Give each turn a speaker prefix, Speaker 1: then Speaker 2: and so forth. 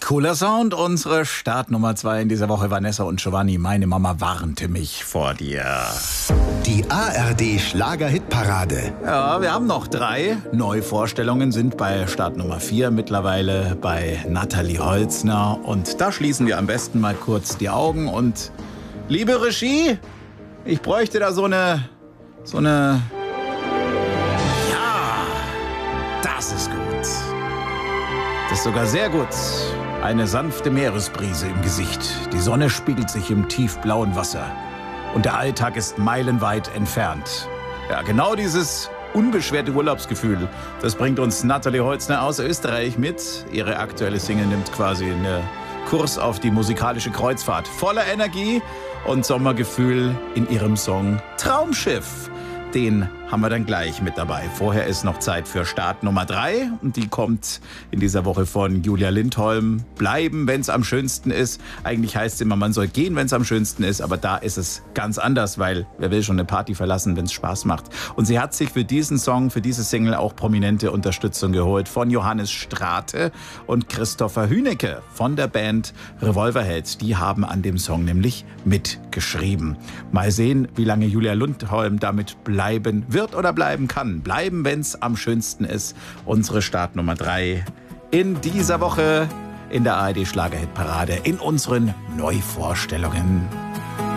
Speaker 1: Cooler Sound, unsere Startnummer 2 in dieser Woche. Vanessa und Giovanni, meine Mama warnte mich vor dir.
Speaker 2: Die ARD Schlager-Hitparade.
Speaker 1: Ja, wir haben noch 3 Neuvorstellungen, sind bei Startnummer 4 mittlerweile bei Nathalie Holzner. Und da schließen wir am besten mal kurz die Augen. Und liebe Regie, ich bräuchte da so eine... Ja, das ist gut. Das ist sogar sehr gut. Eine sanfte Meeresbrise im Gesicht. Die Sonne spiegelt sich im tiefblauen Wasser. Und der Alltag ist meilenweit entfernt. Ja, genau dieses unbeschwerte Urlaubsgefühl, das bringt uns Nathalie Holzner aus Österreich mit. Ihre aktuelle Single nimmt quasi einen Kurs auf die musikalische Kreuzfahrt. Voller Energie und Sommergefühl in ihrem Song Traumschiff. Den haben wir dann gleich mit dabei. Vorher ist noch Zeit für Start Nummer 3 und die kommt in dieser Woche von Julia Lindholm. Bleiben, wenn es am schönsten ist. Eigentlich heißt es immer, man soll gehen, wenn es am schönsten ist, aber da ist es ganz anders, weil wer will schon eine Party verlassen, wenn es Spaß macht. Und sie hat sich für diesen Song, für diese Single auch prominente Unterstützung geholt von Johannes Strate und Christopher Hünecke von der Band Revolverheld. Die haben an dem Song nämlich mitgeschrieben. Mal sehen, wie lange Julia Lindholm damit bleiben wird oder bleiben kann. Bleiben, wenn es am schönsten ist. Unsere Startnummer 3 in dieser Woche in der ARD Schlager-Hitparade in unseren Neuvorstellungen.